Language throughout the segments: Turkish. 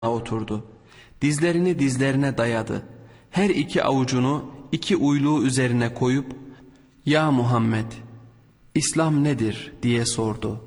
oturdu. Dizlerini dizlerine dayadı. Her iki avucunu iki uyluğu üzerine koyup "Ya Muhammed, İslam nedir?" diye sordu.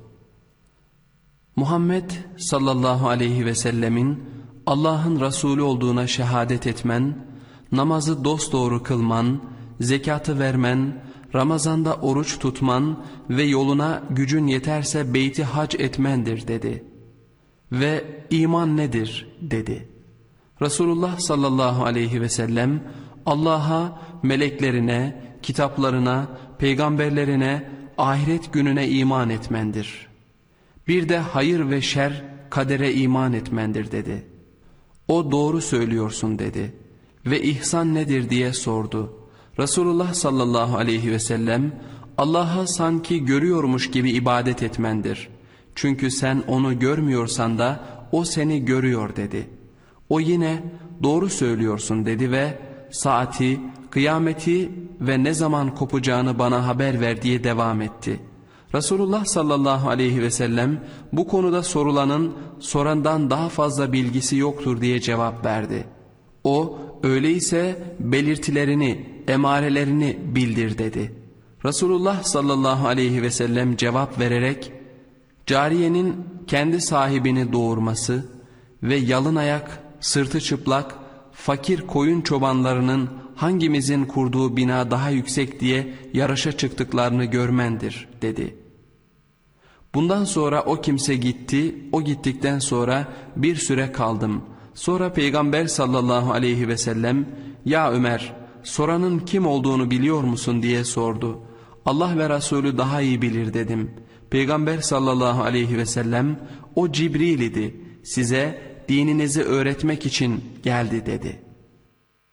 Muhammed sallallahu aleyhi ve sellemin Allah'ın Resulü olduğuna şehadet etmen, namazı dosdoğru kılman, zekatı vermen, Ramazanda oruç tutman ve yoluna gücün yeterse beyti hac etmendir dedi. Ve iman nedir dedi. Resulullah sallallahu aleyhi ve sellem Allah'a, meleklerine, kitaplarına, peygamberlerine, ahiret gününe iman etmendir. Bir de hayır ve şer, kadere iman etmendir dedi. O doğru söylüyorsun dedi. Ve ihsan nedir diye sordu. Resulullah sallallahu aleyhi ve sellem Allah'a sanki görüyormuş gibi ibadet etmendir. Çünkü sen onu görmüyorsan da o seni görüyor dedi. O yine doğru söylüyorsun dedi ve saati, kıyameti ve ne zaman kopacağını bana haber ver diye devam etti. Resulullah sallallahu aleyhi ve sellem bu konuda sorulanın sorandan daha fazla bilgisi yoktur diye cevap verdi. O öyleyse belirtilerini, emarelerini bildir dedi. Resulullah sallallahu aleyhi ve sellem cevap vererek cariyenin kendi sahibini doğurması ve yalın ayak, sırtı çıplak, fakir koyun çobanlarının hangimizin kurduğu bina daha yüksek diye yarışa çıktıklarını görmendir dedi. Bundan sonra o kimse gitti, o gittikten sonra bir süre kaldım. Sonra Peygamber sallallahu aleyhi ve sellem "Ya Ömer, soranın kim olduğunu biliyor musun?" diye sordu. "Allah ve Resulü daha iyi bilir" dedim. Peygamber sallallahu aleyhi ve sellem "O Cibril idi, size dininizi öğretmek için geldi" dedi.